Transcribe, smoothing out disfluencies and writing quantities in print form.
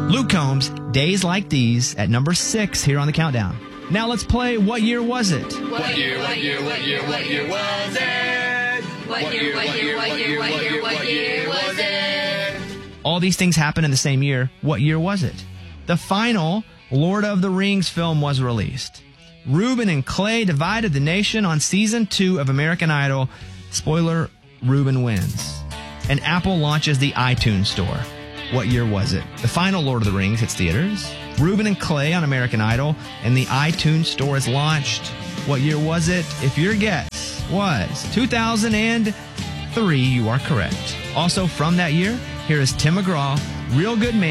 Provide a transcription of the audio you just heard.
Luke Combs, Days Like These at number 6 here on the countdown. Now let's play What Year Was It? What year was it? What year was it? All these things happened in the same year. What year was it? The final Lord of the Rings film was released. Ruben and Clay divided the nation on season 2 of American Idol. Spoiler, Ruben wins. And Apple launches the iTunes Store. What year was it? The final Lord of the Rings hits theaters. Ruben and Clay on American Idol. And the iTunes Store is launched. What year was it? If your guess was 2003, you are correct. Also from that year, here is Tim McGraw, Real Good Man.